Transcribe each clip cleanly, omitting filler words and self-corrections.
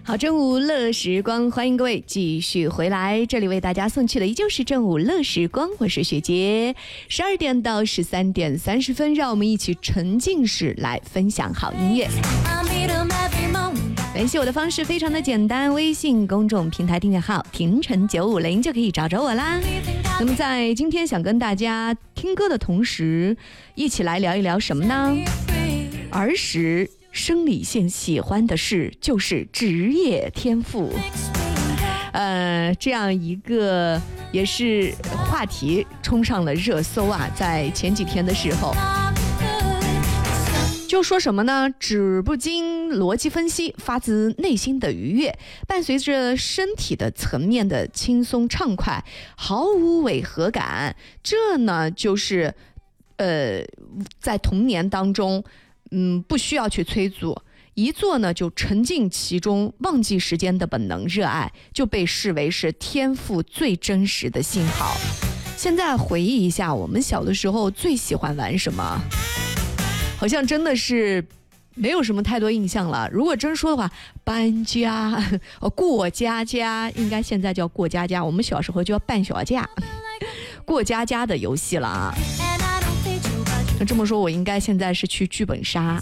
好，正午乐时光，欢迎各位继续回来，这里为大家送去的依旧是正午乐时光，我是雪洁。12点到13点30分，让我们一起沉浸式来分享好音乐。联系我的方式非常的简单，微信公众平台订阅号婷晨950就可以找着我啦。那么在今天想跟大家听歌的同时，一起来聊一聊什么呢？儿时生理性喜欢的事就是职业天赋，这样一个也是话题冲上了热搜啊，在前几天的时候。就说什么呢？指不经逻辑分析，发自内心的愉悦，伴随着身体的层面的轻松畅快，毫无违和感。这呢，就是在童年当中。不需要去催促，一做呢就沉浸其中，忘记时间的本能热爱，就被视为是天赋最真实的信号。现在回忆一下，我们小的时候最喜欢玩什么？好像真的是没有什么太多印象了。如果真说的话，搬家、过家家，应该现在叫过家家，我们小时候就要办小假，过家家的游戏了啊。这么说，我应该现在是去剧本杀。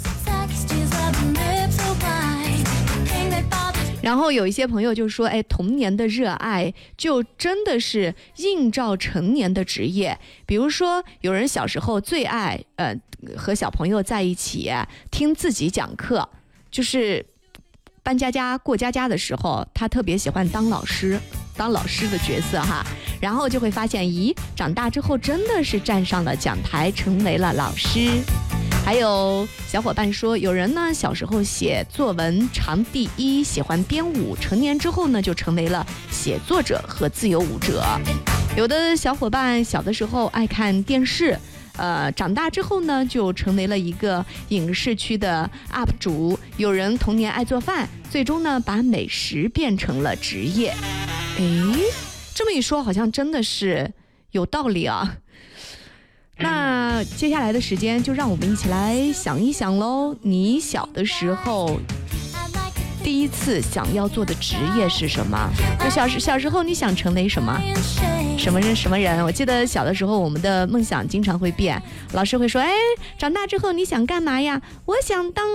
然后有一些朋友就说，童年的热爱就真的是映照成年的职业。比如说，有人小时候最爱和小朋友在一起听自己讲课，就是搬家家过家家的时候，他特别喜欢当老师的角色哈。然后就会发现，长大之后真的是站上了讲台，成为了老师。还有小伙伴说，有人呢小时候写作文常第一，喜欢编舞，成年之后呢就成为了写作者和自由舞者。有的小伙伴小的时候爱看电视，长大之后呢就成为了一个影视区的 UP 主。有人童年爱做饭，最终呢把美食变成了职业。这么一说，好像真的是有道理啊。那接下来的时间，就让我们一起来想一想喽。你小的时候，第一次想要做的职业是什么？就小时候你想成为什么？什么人？我记得小的时候，我们的梦想经常会变。老师会说：“长大之后你想干嘛呀？”我想当……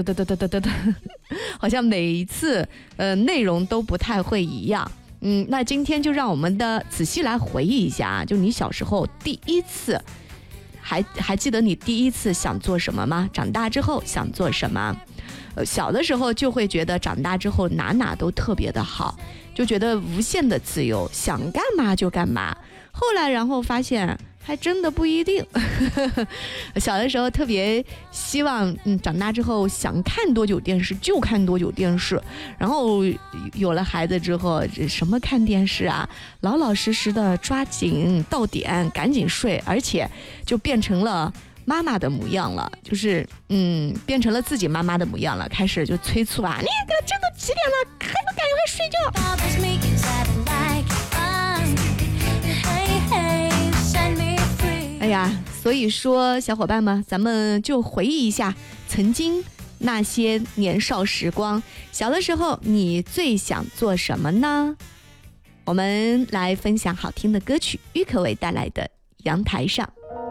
好像每一次内容都不太会一样。那今天就让我们仔细来回忆一下啊，就你小时候第一次，还记得你第一次想做什么吗？长大之后想做什么？小的时候就会觉得长大之后哪都特别的好，就觉得无限的自由，想干嘛就干嘛。后来然后发现还真的不一定。小的时候特别希望长大之后想看多久电视就看多久电视，然后有了孩子之后，什么看电视啊，老老实实的抓紧到点赶紧睡，而且就变成了妈妈的模样了，就是变成了自己妈妈的模样了，开始就催促啊，你这都几点了，还不赶快睡觉。哎呀，所以说小伙伴们，咱们就回忆一下曾经那些年少时光。小的时候你最想做什么呢？我们来分享好听的歌曲，郁可唯带来的《阳台上》。